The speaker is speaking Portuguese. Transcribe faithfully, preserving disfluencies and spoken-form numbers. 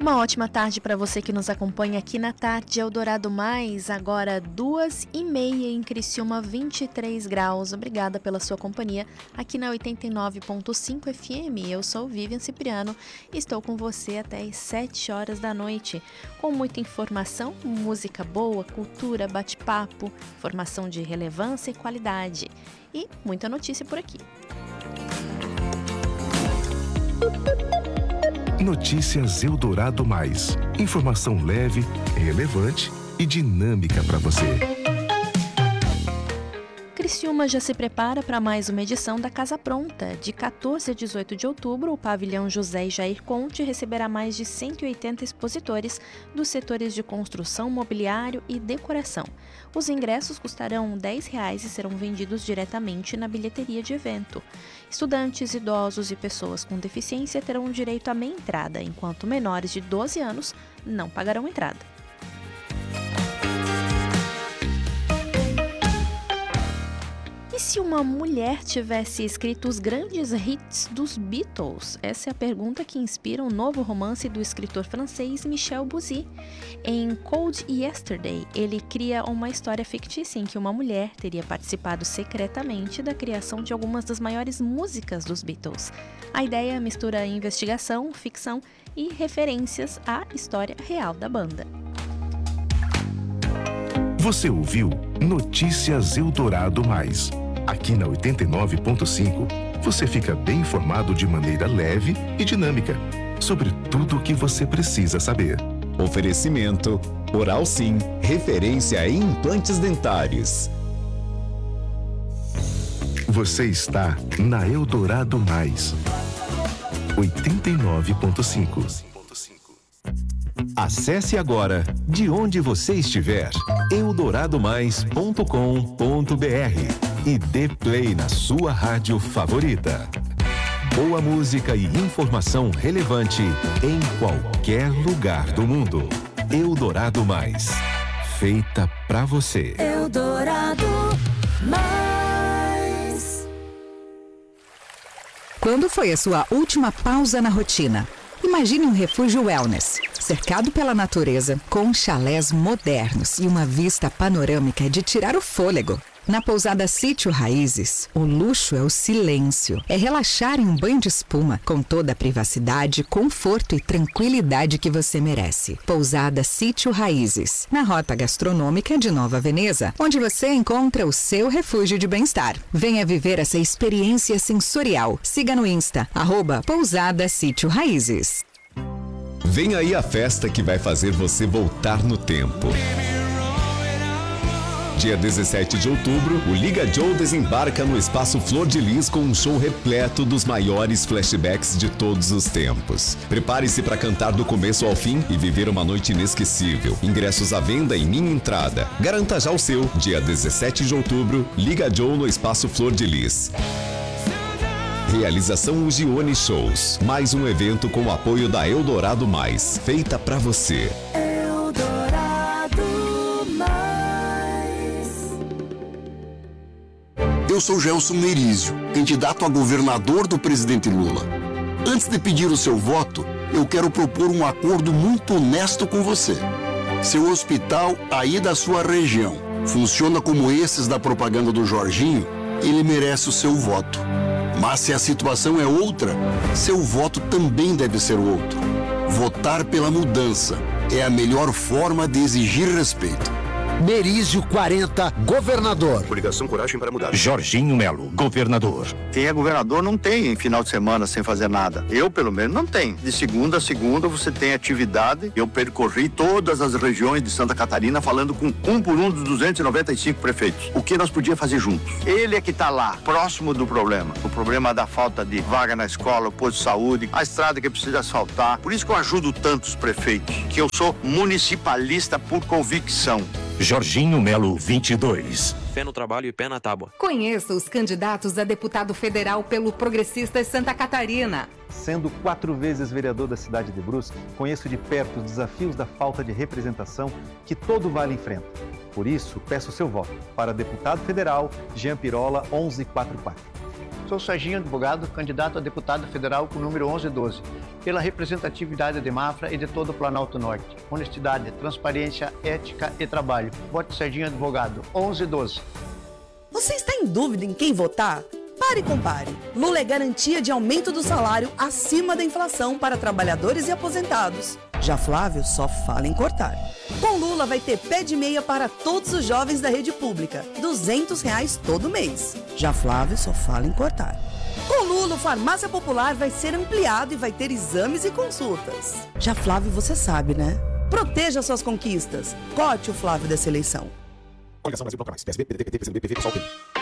Uma ótima tarde para você que nos acompanha aqui na Tarde Eldorado Mais, agora duas e meia em Criciúma, vinte e três graus. Obrigada pela sua companhia aqui na oitenta e nove ponto cinco F M. Eu sou Vivian Cipriano e estou com você até às sete horas da noite, com muita informação, música boa, cultura, bate-papo, informação de relevância e qualidade e muita notícia por aqui. Notícias Eldorado Mais. Informação leve, relevante e dinâmica para você. Criciúma já se prepara para mais uma edição da Casa Pronta. De quatorze a dezoito de outubro, o pavilhão José e Jair Conte receberá mais de cento e oitenta expositores dos setores de construção, mobiliário e decoração. Os ingressos custarão dez reais e serão vendidos diretamente na bilheteria de evento. Estudantes, idosos e pessoas com deficiência terão direito à meia entrada, enquanto menores de doze anos não pagarão entrada. E se uma mulher tivesse escrito os grandes hits dos Beatles? Essa é a pergunta que inspira um novo romance do escritor francês Michel Bouzy. Em Cold Yesterday, ele cria uma história fictícia em que uma mulher teria participado secretamente da criação de algumas das maiores músicas dos Beatles. A ideia mistura investigação, ficção e referências à história real da banda. Você ouviu Notícias Eldorado Mais. Aqui na oitenta e nove ponto cinco, você fica bem informado de maneira leve e dinâmica sobre tudo o que você precisa saber. Oferecimento Oral Sim, referência em implantes dentários. Você está na Eldorado Mais. oitenta e nove ponto cinco. Acesse agora, de onde você estiver, eldorado mais ponto com ponto b r e dê play na sua rádio favorita. Boa música e informação relevante em qualquer lugar do mundo. Eldorado Mais, feita pra você. Eldorado Mais. Quando foi a sua última pausa na rotina? Imagine um refúgio wellness, cercado pela natureza, com chalés modernos e uma vista panorâmica de tirar o fôlego. Na pousada Sítio Raízes, o luxo é o silêncio. É relaxar em um banho de espuma, com toda a privacidade, conforto e tranquilidade que você merece. Pousada Sítio Raízes, na rota gastronômica de Nova Veneza, onde você encontra o seu refúgio de bem-estar. Venha viver essa experiência sensorial. Siga no Insta, arroba Pousada Sítio Raízes. Vem aí a festa que vai fazer você voltar no tempo. Dia dezessete de outubro, o Liga Joe desembarca no Espaço Flor de Lis com um show repleto dos maiores flashbacks de todos os tempos. Prepare-se para cantar do começo ao fim e viver uma noite inesquecível. Ingressos à venda em Minha Entrada. Garanta já o seu. Dia dezessete de outubro, Liga Joe no Espaço Flor de Lis. Realização Ugione Shows. Mais um evento com o apoio da Eldorado Mais, feita pra você. Eu sou Gelson Merizio, candidato a governador do presidente Lula. Antes de pedir o seu voto, eu quero propor um acordo muito honesto com você. Seu hospital aí da sua região funciona como esses da propaganda do Jorginho, ele merece o seu voto. Mas se a situação é outra, seu voto também deve ser outro. Votar pela mudança é a melhor forma de exigir respeito. Merizio quarenta, governador. Coligação Coragem para Mudar. Jorginho Melo, governador. Quem é governador não tem final de semana sem fazer nada. Eu, pelo menos, não tenho. De segunda a segunda você tem atividade. Eu percorri todas as regiões de Santa Catarina falando com um por um dos duzentos e noventa e cinco prefeitos. O que nós podíamos fazer juntos? Ele é que está lá, próximo do problema. O problema da falta de vaga na escola, o posto de saúde, a estrada que precisa asfaltar. Por isso que eu ajudo tantos prefeitos, que eu sou municipalista por convicção. Jorginho Melo, vinte e dois. Fé no trabalho e pé na tábua. Conheça os candidatos a deputado federal pelo Progressistas Santa Catarina. Sendo quatro vezes vereador da cidade de Brusque, conheço de perto os desafios da falta de representação que todo Vale enfrenta. Por isso, peço seu voto para deputado federal Jean Pirola onze quarenta e quatro. Sou Serginho Advogado, candidato a deputado federal com o número onze doze, pela representatividade de Mafra e de todo o Planalto Norte. Honestidade, transparência, ética e trabalho. Vote Serginho Advogado, onze doze. Você está em dúvida em quem votar? Pare e compare. Lula é garantia de aumento do salário acima da inflação para trabalhadores e aposentados. Já Flávio só fala em cortar. Com Lula vai ter pé de meia para todos os jovens da rede pública, duzentos reais todo mês. Já Flávio só fala em cortar. Com Lula, o Farmácia Popular vai ser ampliado e vai ter exames e consultas. Já Flávio, você sabe, né? Proteja suas conquistas. Corte o Flávio dessa eleição. Coligação Brasil Bloco Mais, P S B, P D T, P T, P C do B, P V, P S O L, P M.